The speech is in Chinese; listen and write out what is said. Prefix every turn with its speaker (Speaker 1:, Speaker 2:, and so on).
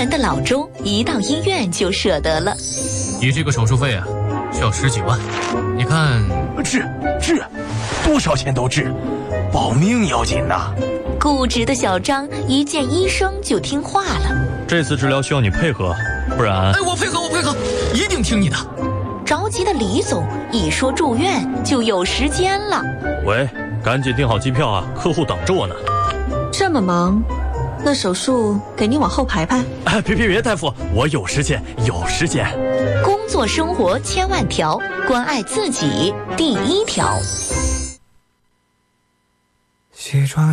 Speaker 1: 门的老周一到医院就舍得了。
Speaker 2: 你这个手术费啊，需要10几万，你看……
Speaker 3: 治，多少钱都治，保命要紧呐。
Speaker 1: 固执的小张一见医生就听话了。
Speaker 4: 这次治疗需要你配合，不然……
Speaker 2: 哎，我配合，一定听你的。
Speaker 1: 着急的李总一说住院就有时间了。
Speaker 4: 喂，赶紧订好机票啊，客户等着我呢。
Speaker 5: 这么忙，那手术给你往后排排。
Speaker 4: 哎，别，大夫，我有时间。
Speaker 1: 工作生活千万条，关爱自己第一条。
Speaker 6: 西装